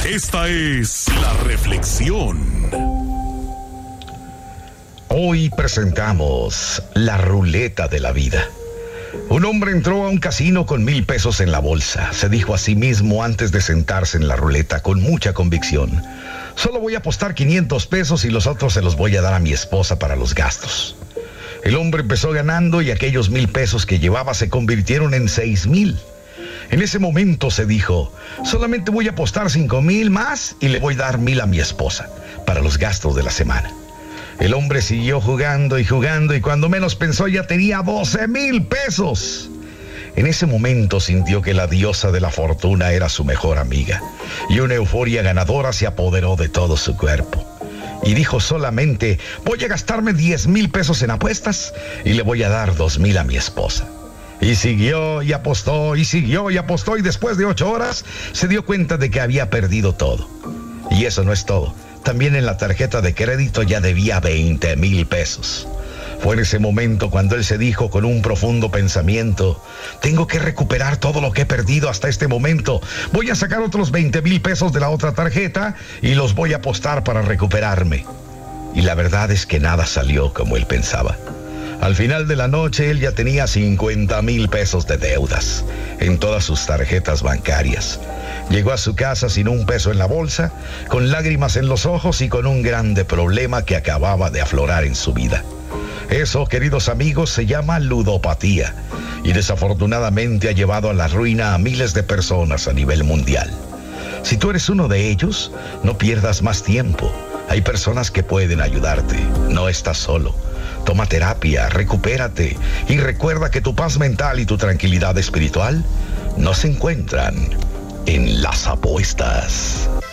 Esta es la reflexión. Hoy presentamos la ruleta de la vida. Un hombre entró a un casino con 1,000 pesos en la bolsa. Se dijo a sí mismo antes de sentarse en la ruleta con mucha convicción: solo voy a apostar 500 pesos y los otros se los voy a dar a mi esposa para los gastos. El hombre empezó ganando y aquellos 1,000 pesos que llevaba se convirtieron en 6,000. En ese momento se dijo: solamente voy a apostar 5,000 más y le voy a dar 1,000 a mi esposa para los gastos de la semana. El hombre siguió jugando y jugando y cuando menos pensó ya tenía 12,000 pesos. En ese momento sintió que la diosa de la fortuna era su mejor amiga y una euforia ganadora se apoderó de todo su cuerpo. Y dijo solamente: voy a gastarme 10,000 pesos en apuestas y le voy a dar 2,000 a mi esposa. Y siguió y apostó y siguió y apostó y después de 8 horas se dio cuenta de que había perdido todo. Y eso no es todo. También en la tarjeta de crédito ya debía 20,000 pesos. Fue en ese momento cuando él se dijo con un profundo pensamiento: tengo que recuperar todo lo que he perdido hasta este momento. Voy a sacar otros 20,000 pesos de la otra tarjeta y los voy a apostar para recuperarme. Y la verdad es que nada salió como él pensaba. Al final de la noche él ya tenía 50,000 pesos de deudas en todas sus tarjetas bancarias. Llegó a su casa sin un peso en la bolsa, con lágrimas en los ojos y con un grande problema que acababa de aflorar en su vida. Eso, queridos amigos, se llama ludopatía y desafortunadamente ha llevado a la ruina a miles de personas a nivel mundial. Si tú eres uno de ellos, no pierdas más tiempo. Hay personas que pueden ayudarte. No estás solo. Toma terapia, recupérate y recuerda que tu paz mental y tu tranquilidad espiritual no se encuentran en las apuestas.